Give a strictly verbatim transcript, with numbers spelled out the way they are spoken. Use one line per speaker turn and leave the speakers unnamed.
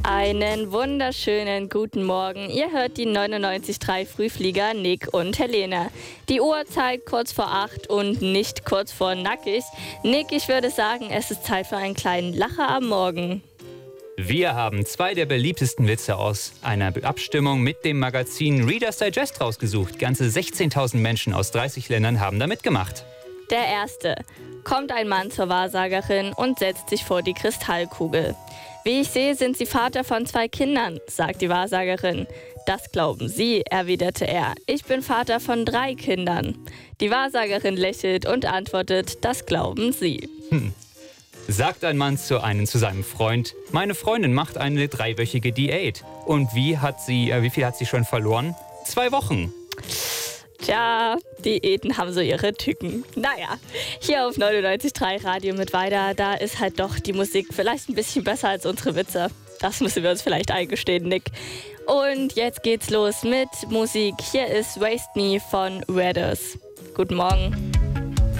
Einen wunderschönen guten Morgen. Ihr hört die neunundneunzig Komma drei Frühflieger Nick und Helene. Die Uhr zeigt kurz vor acht und nicht kurz vor nackig. Nick, ich würde sagen, es ist Zeit für einen kleinen Lacher am Morgen.
Wir haben zwei der beliebtesten Witze aus einer Abstimmung mit dem Magazin Reader's Digest rausgesucht. Ganze sechzehntausend Menschen aus dreißig Ländern haben da mitgemacht.
Der erste. Kommt ein Mann zur Wahrsagerin und setzt sich vor die Kristallkugel. Wie ich sehe, sind Sie Vater von zwei Kindern, sagt die Wahrsagerin. Das glauben Sie, erwiderte er. Ich bin Vater von drei Kindern. Die Wahrsagerin lächelt und antwortet, das glauben Sie.
Hm. Sagt ein Mann zu einem zu seinem Freund, meine Freundin macht eine dreiwöchige Diät. Und wie, hat sie, äh, wie viel hat sie schon verloren? Zwei Wochen.
Tja, Diäten haben so ihre Tücken. Naja, hier auf neunundneunzig Komma drei Radio mit weiter, da ist halt doch die Musik vielleicht ein bisschen besser als unsere Witze. Das müssen wir uns vielleicht eingestehen, Nick. Und jetzt geht's los mit Musik. Hier ist Waste Me von Redders. Guten Morgen.